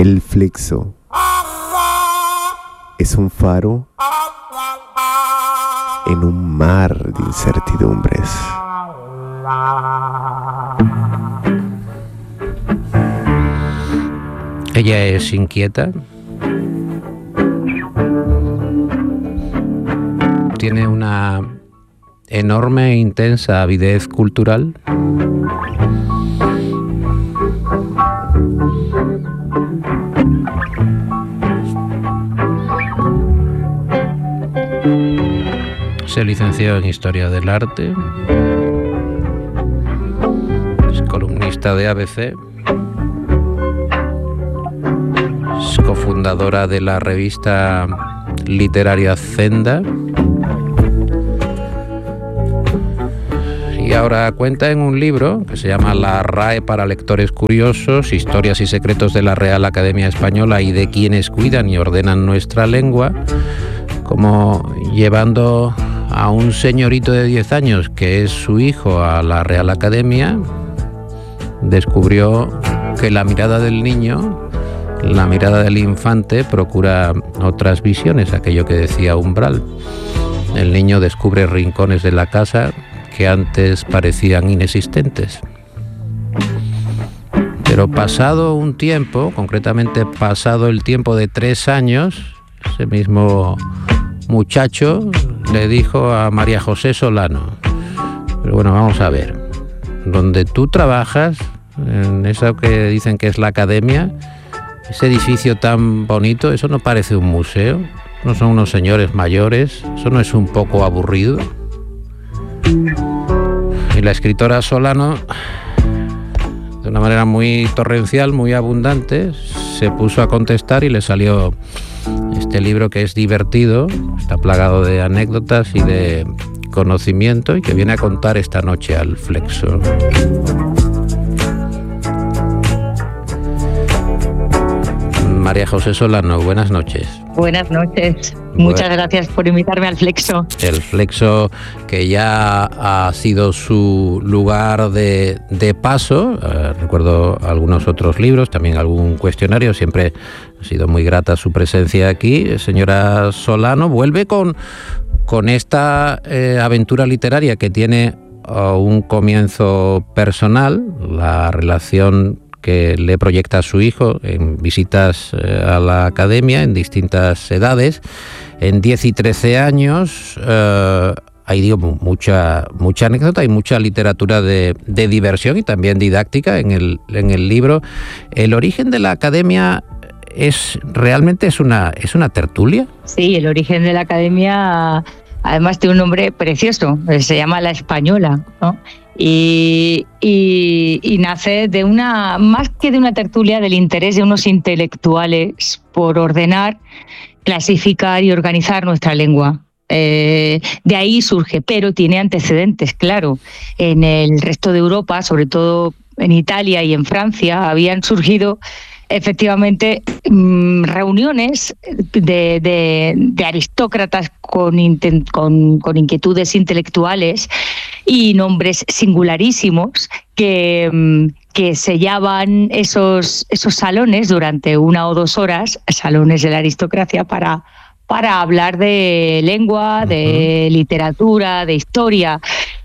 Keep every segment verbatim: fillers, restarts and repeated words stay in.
El Flexo es un faro en un mar de incertidumbres. Ella es inquieta. Tiene una enorme e intensa avidez cultural. Se licenció en Historia del Arte. Es columnista de A B C. Es cofundadora de la revista literaria Zenda. Y ahora cuenta en un libro que se llama La R A E para lectores curiosos, historias y secretos de la Real Academia Española y de quienes cuidan y ordenan nuestra lengua, como llevando a un señorito de diez años que es su hijo a la Real Academia, descubrió que la mirada del niño, la mirada del infante, procura otras visiones, aquello que decía Umbral. El niño descubre rincones de la casa que antes parecían inexistentes. Pero pasado un tiempo, concretamente pasado el tiempo de tres años, ese mismo muchacho le dijo a María José Solano: pero bueno, vamos a ver, donde tú trabajas, en eso que dicen que es la academia, ese edificio tan bonito, ¿eso no parece un museo? ¿No son unos señores mayores? ¿Eso no es un poco aburrido? Y la escritora Solano, de una manera muy torrencial, muy abundante, se puso a contestar y le salió este libro que es divertido, está plagado de anécdotas y de conocimiento y que viene a contar esta noche al Flexo. María José Solano, buenas noches. Buenas noches. Muchas gracias por invitarme al Flexo. El Flexo, que ya ha sido su lugar de, de paso. Eh, recuerdo algunos otros libros, también algún cuestionario. Siempre ha sido muy grata su presencia aquí. Señora Solano, vuelve con, con esta eh, aventura literaria que tiene uh, un comienzo personal, la relación que le proyecta a su hijo en visitas eh, a la academia en distintas edades, en diez y trece años. Eh, hay digo, mucha, mucha anécdota y mucha literatura de, de diversión y también didáctica en el, en el libro. El origen de la academia es realmente es una, es una tertulia. Sí, el origen de la academia además tiene un nombre precioso, se llama La Española, ¿no? Y, y, y nace de una, más que de una tertulia, del interés de unos intelectuales por ordenar, clasificar y organizar nuestra lengua. Eh, de ahí surge, pero tiene antecedentes, claro. En el resto de Europa, sobre todo en Italia y en Francia, habían surgido efectivamente reuniones de, de, de aristócratas con, intent, con, con inquietudes intelectuales y nombres singularísimos que, que sellaban esos, esos salones durante una o dos horas, salones de la aristocracia, para, para hablar de lengua, de literatura, de historia.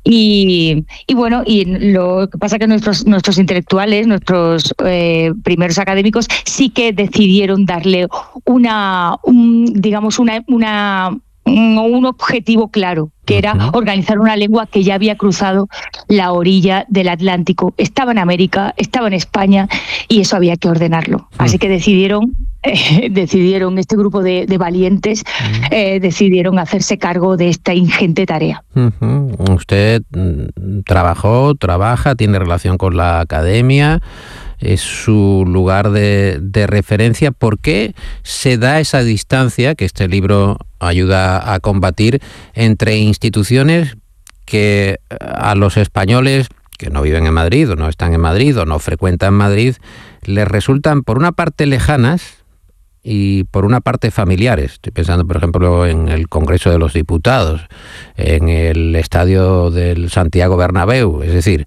Y, y bueno, y lo que pasa es que nuestros, nuestros intelectuales, nuestros eh, primeros académicos, sí que decidieron darle una, un, digamos, una, una, un objetivo claro, que era organizar una lengua que ya había cruzado la orilla del Atlántico. Estaba en América, estaba en España, y eso había que ordenarlo. Así que decidieron, eh, decidieron este grupo de, de valientes, eh, decidieron hacerse cargo de esta ingente tarea. Uh-huh. Usted trabajó, trabaja, tiene relación con la academia, es su lugar de, de referencia. ¿Por qué se da esa distancia que este libro ayuda a combatir entre instituciones que a los españoles que no viven en Madrid o no están en Madrid o no frecuentan Madrid les resultan por una parte lejanas y por una parte familiares. Estoy pensando, por ejemplo, en el Congreso de los Diputados, en el estadio del Santiago Bernabéu, es decir,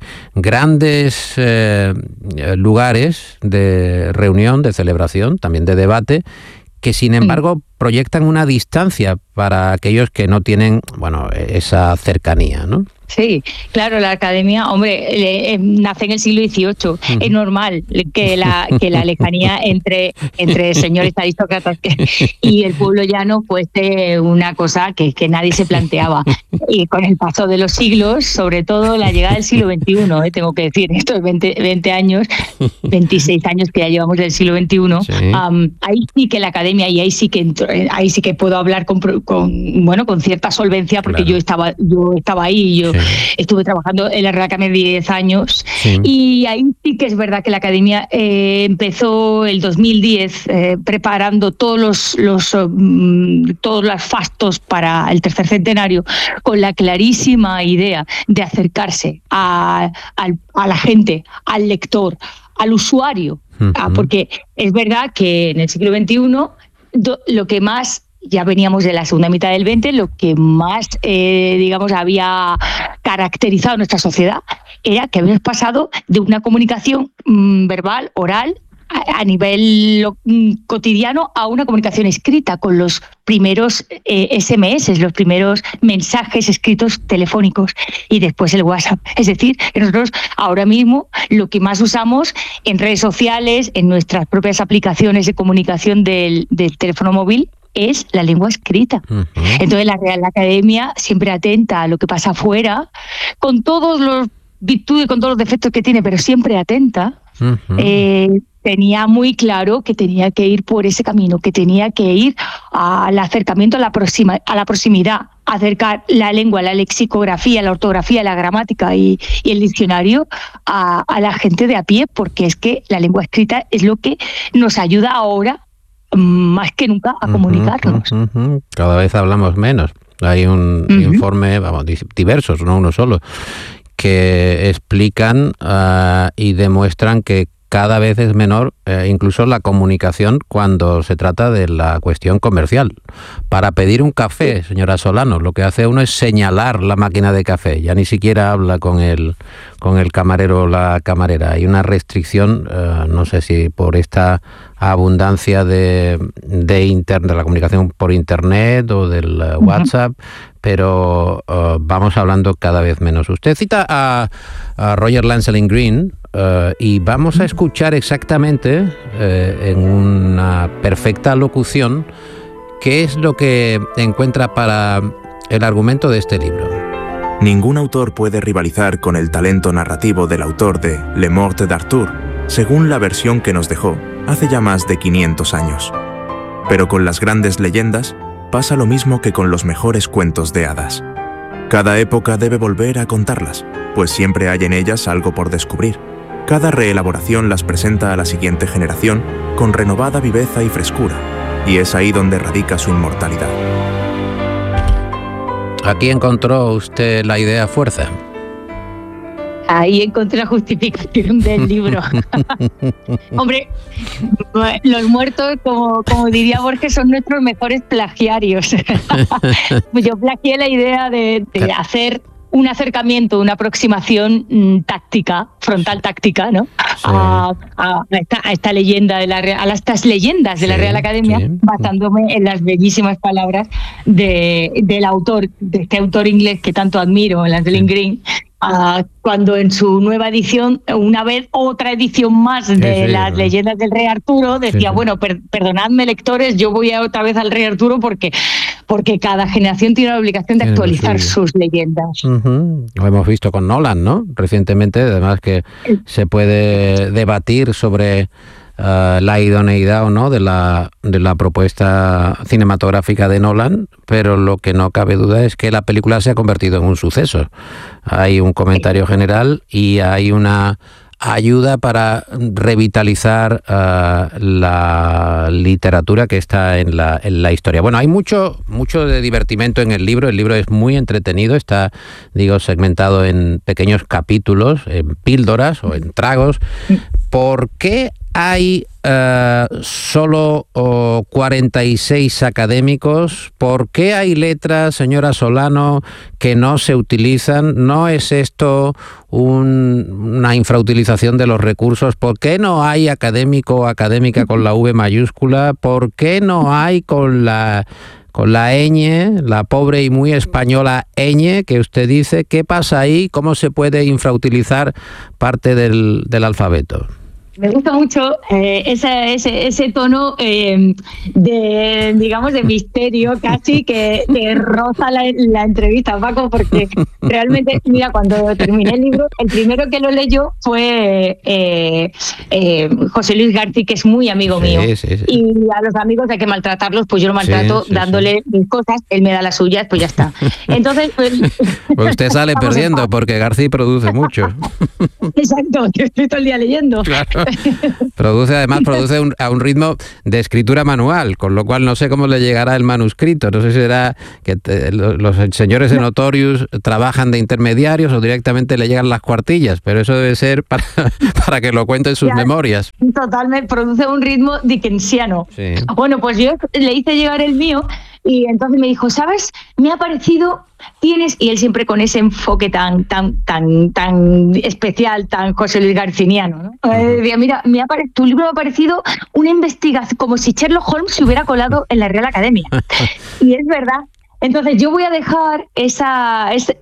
grandes eh, lugares de reunión, de celebración, también de debate, que sin embargo proyectan una distancia para aquellos que no tienen, bueno, esa cercanía, ¿no? Sí, claro, la academia, hombre, eh, nace en el siglo dieciocho. Uh-huh. Es normal que la que la lejanía entre entre señores aristócratas y el pueblo llano fuese una cosa que, que nadie se planteaba. Y con el paso de los siglos, sobre todo la llegada del siglo veintiuno, eh, tengo que decir, estos veinte, veinte años, veintiséis años que ya llevamos del siglo veintiuno, sí. um, ahí sí que la academia, y ahí sí que entro, ahí sí que puedo hablar con, con bueno con cierta solvencia, porque claro. yo estaba yo estaba ahí, yo sí. Estuve trabajando en la Real Academia diez años, sí. Y ahí sí que es verdad que la Academia eh, empezó el dos mil diez eh, preparando todos los, los um, todos los fastos para el tercer centenario, con la clarísima idea de acercarse a, a, a la gente, al lector, al usuario, uh-huh. ah, porque es verdad que en el siglo veintiuno do, lo que más ya veníamos de la segunda mitad del veinte, lo que más, eh, digamos, había caracterizado nuestra sociedad era que habíamos pasado de una comunicación mmm, verbal, oral, a, a nivel lo, mmm, cotidiano, a una comunicación escrita, con los primeros eh, ese eme ese, los primeros mensajes escritos telefónicos, y después el WhatsApp. Es decir, que nosotros ahora mismo lo que más usamos en redes sociales, en nuestras propias aplicaciones de comunicación del, del teléfono móvil, es la lengua escrita. Uh-huh. Entonces la Real Academia, siempre atenta a lo que pasa afuera, con todos los virtudes, con todos los defectos que tiene, pero siempre atenta, uh-huh. eh, tenía muy claro que tenía que ir por ese camino, que tenía que ir al acercamiento, a la, proxima, a la proximidad, acercar la lengua, la lexicografía, la ortografía, la gramática y, y el diccionario a, a la gente de a pie, porque es que la lengua escrita es lo que nos ayuda ahora más que nunca a comunicarnos. Uh-huh, uh-huh. Cada vez hablamos menos. Hay un uh-huh. informe, vamos, diversos, no uno solo, que explican uh, y demuestran que cada vez es menor eh, incluso la comunicación cuando se trata de la cuestión comercial. Para pedir un café, señora Solano, lo que hace uno es señalar la máquina de café, ya ni siquiera habla con el, con el camarero o la camarera. Hay una restricción, eh, no sé si por esta abundancia de, de, inter, de la comunicación por internet o del uh, WhatsApp, pero uh, vamos hablando cada vez menos. Usted cita a, a Roger Lancelin Green, Uh, y vamos a escuchar exactamente, uh, en una perfecta locución, qué es lo que encuentra para el argumento de este libro. Ningún autor puede rivalizar con el talento narrativo del autor de Le Morte d'Arthur, según la versión que nos dejó hace ya más de quinientos años. Pero con las grandes leyendas pasa lo mismo que con los mejores cuentos de hadas. Cada época debe volver a contarlas, pues siempre hay en ellas algo por descubrir. Cada reelaboración las presenta a la siguiente generación con renovada viveza y frescura, y es ahí donde radica su inmortalidad. ¿Aquí encontró usted la idea fuerza? Ahí encontré la justificación del libro. Hombre, los muertos, como, como diría Borges, son nuestros mejores plagiarios. Yo plagié la idea de, de hacer un acercamiento, una aproximación mmm, táctica, frontal táctica, ¿no? Sí. A, a, esta, a esta leyenda de la a las, estas leyendas de sí, la Real Academia, sí. basándome en las bellísimas palabras de, del autor, de este autor inglés que tanto admiro, Lancelin sí. Green, uh, cuando en su nueva edición, una vez otra edición más de sí, sí, las sí. leyendas del Rey Arturo, decía, sí, sí. bueno, per, perdonadme lectores, yo voy a otra vez al Rey Arturo porque porque cada generación tiene la obligación de actualizar sí. sus leyendas. Uh-huh. Lo hemos visto con Nolan, ¿no? Recientemente, además que se puede debatir sobre uh, la idoneidad o no de la, de la propuesta cinematográfica de Nolan, pero lo que no cabe duda es que la película se ha convertido en un suceso. Hay un comentario general y hay una ayuda para revitalizar uh, la literatura que está en la, en la historia. Bueno, hay mucho, mucho de divertimento en el libro. El libro es muy entretenido, está, digo, segmentado en pequeños capítulos, en píldoras o en tragos. ¿Por qué hay uh, solo uh, cuarenta y seis académicos? ¿Por qué hay letras, señora Solano, que no se utilizan? ¿No es esto un, una infrautilización de los recursos? ¿Por qué no hay académico o académica con la V mayúscula? ¿Por qué no hay con la... con la ñ, la pobre y muy española ñ que usted dice? ¿Qué pasa ahí? ¿Cómo se puede infrautilizar parte del, del alfabeto? Me gusta mucho eh, ese, ese, ese tono eh, de, digamos, de misterio casi que, que roza la, la entrevista, Paco, porque realmente, mira, cuando terminé el libro, el primero que lo leyó fue eh, eh, José Luis García, que es muy amigo sí, mío. Sí, sí. Y a los amigos hay que maltratarlos, pues yo lo maltrato sí, sí, dándole sí. mis cosas, él me da las suyas, pues ya está. Entonces, pues, pues usted sale perdiendo porque García produce mucho. Exacto, yo estoy todo el día leyendo. Claro. Produce, además, produce un, a un ritmo de escritura manual, con lo cual no sé cómo le llegará el manuscrito. No sé si será que te, los, los señores de Notorious trabajan de intermediarios o directamente le llegan las cuartillas, pero eso debe ser para, para que lo cuente en sus ya, memorias. Totalmente, produce un ritmo dickensiano. Sí. Bueno, pues yo le hice llegar el mío y entonces me dijo, ¿sabes? Me ha parecido, tienes, y él siempre con ese enfoque tan tan tan tan especial, tan José Luis Garciniano, ¿no? Uh-huh. Eh, decía, mira, me ha pare- tu libro me ha parecido una investigación, como si Sherlock Holmes se hubiera colado en la Real Academia. Y es verdad. Entonces yo voy a dejar esa... ese,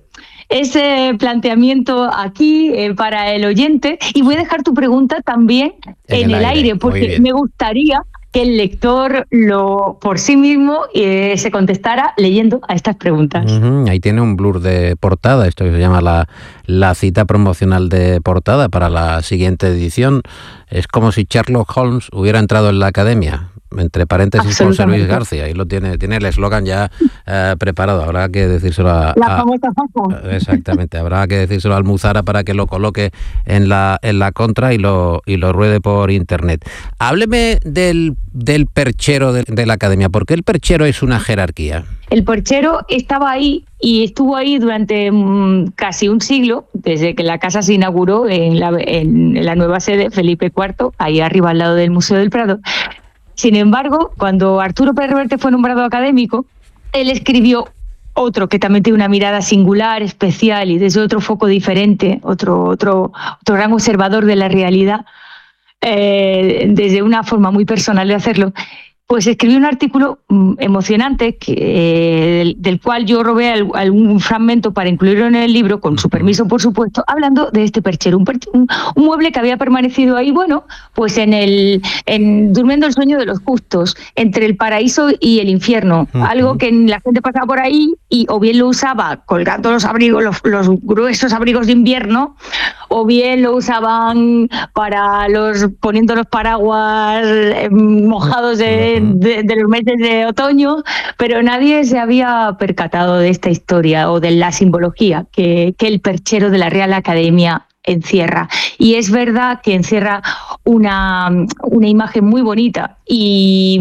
ese planteamiento aquí eh, para el oyente y voy a dejar tu pregunta también en, en el, el aire, aire porque me gustaría que el lector lo por sí mismo eh, se contestara leyendo a estas preguntas. Uh-huh. Ahí tiene un blur de portada, esto que se llama la, la cita promocional de portada para la siguiente edición. Es como si Sherlock Holmes hubiera entrado en la academia, entre paréntesis José Luis García, y lo tiene, tiene el eslogan ya eh, preparado. Habrá que decírselo a... La a, famosa foto. Exactamente, habrá que decírselo al Almuzara para que lo coloque en la, en la contra y lo, y lo ruede por internet. Hábleme del, del perchero de, de la academia. ¿Por qué el perchero es una jerarquía? El perchero estaba ahí y estuvo ahí durante mmm, casi un siglo, desde que la casa se inauguró en la, en la nueva sede Felipe cuarto, ahí arriba al lado del Museo del Prado. Sin embargo, cuando Arturo Pérez Reverte fue nombrado académico, él escribió otro que también tiene una mirada singular, especial y desde otro foco diferente, otro, otro, otro gran observador de la realidad, eh, desde una forma muy personal de hacerlo. Pues escribí un artículo mm, emocionante que, eh, del, del cual yo robé al, algún fragmento para incluirlo en el libro, con su permiso, por supuesto, hablando de este perchero, un, perche, un, un mueble que había permanecido ahí, bueno, pues en el en, durmiendo el sueño de los justos, entre el paraíso y el infierno, uh-huh. algo que la gente pasaba por ahí y o bien lo usaba colgando los abrigos, los, los gruesos abrigos de invierno, o bien lo usaban para los poniendo los paraguas eh, mojados de De, de los meses de otoño, pero nadie se había percatado de esta historia o de la simbología que, que el perchero de la Real Academia encierra. Y es verdad que encierra una, una imagen muy bonita y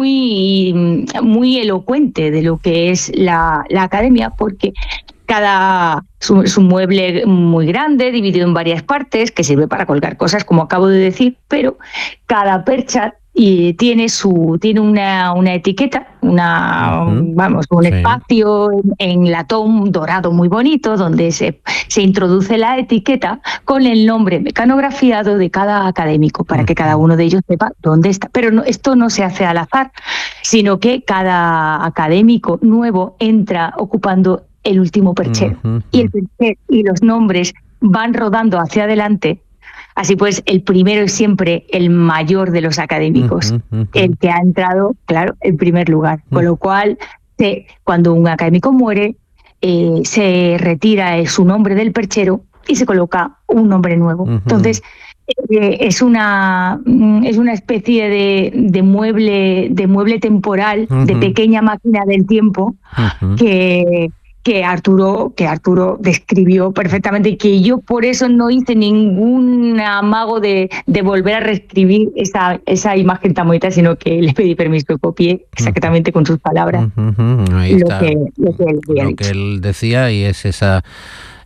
muy, muy elocuente de lo que es la, la academia, porque cada es un mueble muy grande, dividido en varias partes, que sirve para colgar cosas, como acabo de decir, pero cada percha y tiene su tiene una, una etiqueta, una uh-huh. vamos, un sí. espacio en, en latón dorado muy bonito donde se, se introduce la etiqueta con el nombre mecanografiado de cada académico para uh-huh. que cada uno de ellos sepa dónde está. Pero no, esto no se hace al azar, sino que cada académico nuevo entra ocupando el último perchero uh-huh. y el perchero y los nombres van rodando hacia adelante. Así pues, el primero es siempre el mayor de los académicos, uh-huh, uh-huh. el que ha entrado, claro, en primer lugar. Uh-huh. Con lo cual, se, cuando un académico muere, eh, se retira su nombre del perchero y se coloca un nombre nuevo. Uh-huh. Entonces, eh, es una es una especie de, de mueble de mueble temporal, uh-huh. de pequeña máquina del tiempo, uh-huh. que que Arturo, que Arturo describió perfectamente y que yo por eso no hice ningún amago de, de volver a reescribir esa, esa imagen tan bonita, sino que le pedí permiso y copié exactamente con sus palabras uh-huh. Ahí lo, está, que, lo, que él lo que él decía, y es esa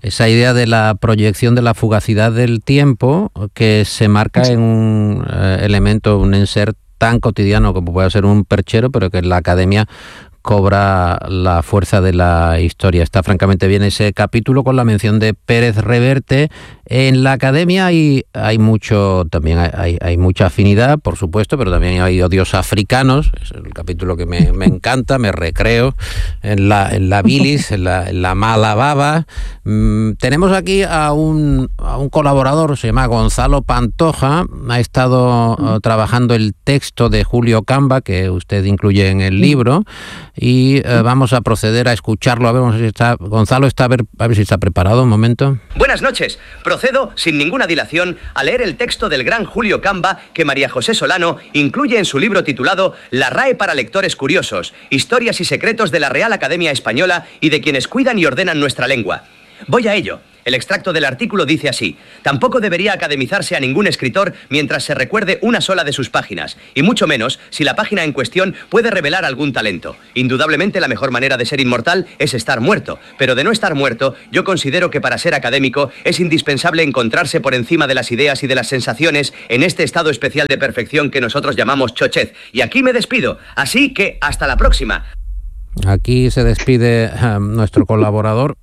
esa idea de la proyección de la fugacidad del tiempo que se marca en un eh, elemento, un enser tan cotidiano como puede ser un perchero, pero que en la academia cobra la fuerza de la historia. Está francamente bien ese capítulo con la mención de Pérez Reverte. En la academia hay, hay mucho, también hay, hay mucha afinidad, por supuesto, pero también hay odios africanos. Es el capítulo que me, me encanta, me recreo en la, en la bilis, en la, en la mala baba. Mm, tenemos aquí a un, a un colaborador, se llama Gonzalo Pantoja, ha estado uh, trabajando el texto de Julio Camba, que usted incluye en el libro, y uh, vamos a proceder a escucharlo. A ver, vamos a ver si está, Gonzalo está a ver, a ver si está preparado, un momento. Buenas noches. Procedo, sin ninguna dilación, a leer el texto del gran Julio Camba que María José Solano incluye en su libro titulado La R A E para lectores curiosos, historias y secretos de la Real Academia Española y de quienes cuidan y ordenan nuestra lengua. Voy a ello. El extracto del artículo dice así: tampoco debería academizarse a ningún escritor mientras se recuerde una sola de sus páginas, y mucho menos si la página en cuestión puede revelar algún talento. Indudablemente la mejor manera de ser inmortal es estar muerto, pero de no estar muerto, yo considero que para ser académico es indispensable encontrarse por encima de las ideas y de las sensaciones en este estado especial de perfección que nosotros llamamos chochez. Y aquí me despido, así que hasta la próxima. Aquí se despide uh, nuestro colaborador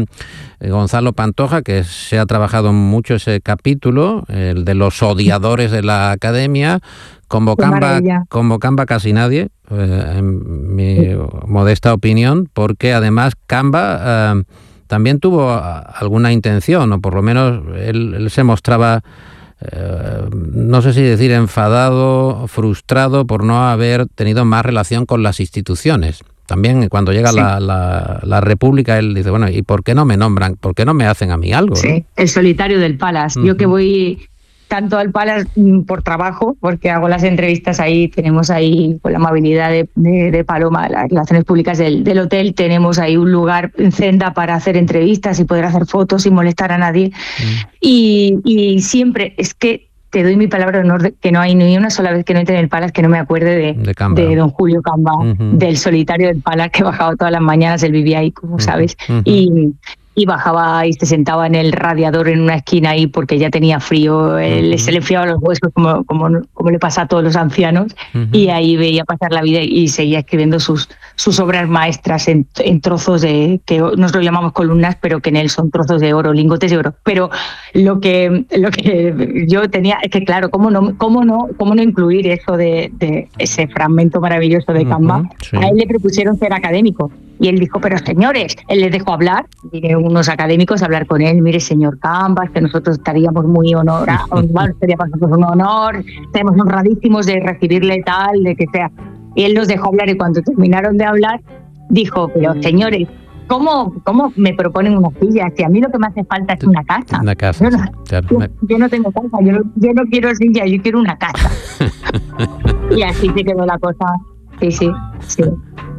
Gonzalo Pantoja, que se ha trabajado mucho ese capítulo, el de los odiadores de la academia. Como Camba, como Camba casi nadie, eh, en mi sí. modesta opinión, porque además Camba eh, también tuvo alguna intención, o por lo menos él, él se mostraba, eh, no sé si decir enfadado, frustrado por no haber tenido más relación con las instituciones. También cuando llega sí. la, la, la República, él dice, bueno, ¿y por qué no me nombran? ¿Por qué no me hacen a mí algo? Sí, ¿no? El solitario del Palace. Uh-huh. Yo que voy tanto al Palace por trabajo, porque hago las entrevistas ahí, tenemos ahí, con la amabilidad de, de, de Paloma, las relaciones públicas del, del hotel, tenemos ahí un lugar en Zenda para hacer entrevistas y poder hacer fotos sin molestar a nadie. Uh-huh. Y, y siempre, es que te doy mi palabra de honor de que no hay ni una sola vez que no entre en el Palace que no me acuerde de, de, de don Julio Camba, uh-huh. del solitario del Palace, que bajaba todas las mañanas, él vivía ahí, como uh-huh. sabes, uh-huh. y, y bajaba y se sentaba en el radiador en una esquina ahí porque ya tenía frío, él, uh-huh. se le enfriaban los huesos como, como, como le pasa a todos los ancianos, uh-huh. y ahí veía pasar la vida y seguía escribiendo sus, sus obras maestras en, en trozos de, que nos lo llamamos columnas, pero que en él son trozos de oro, lingotes de oro. Pero lo que, lo que yo tenía es que, claro, ¿cómo no, cómo no, cómo no incluir eso de, de ese fragmento maravilloso de Camba? Uh-huh, sí. A él le propusieron ser académico y él dijo, pero señores, él les dejó hablar, vine unos académicos a hablar con él, mire señor Camba, que nosotros estaríamos muy honorados, sería para nosotros un honor, estamos honradísimos de recibirle tal, de que sea. Y él los dejó hablar y cuando terminaron de hablar, dijo, pero señores, ¿Cómo, ¿Cómo me proponen una silla? Si a mí lo que me hace falta es una casa. Una casa, yo no, claro. yo, yo no tengo casa, yo no, yo no quiero silla, yo quiero una casa. Y así se quedó la cosa. Sí, sí, sí.